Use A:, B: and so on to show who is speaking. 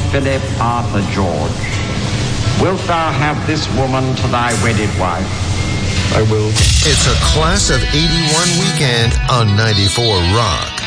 A: Philip Arthur George, wilt thou have this woman to thy wedded wife?
B: I will.
C: It's a Class of 81 weekend on 94 Rock.